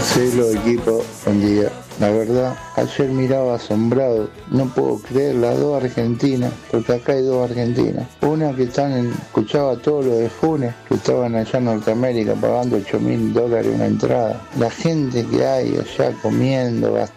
Cielo, equipo, buen día. La verdad, ayer miraba asombrado, no puedo creer las dos Argentinas, porque acá hay dos Argentinas. Una que escuchaba todo lo de Funes, que estaban allá en Norteamérica pagando $8.000 una entrada. La gente que hay allá comiendo,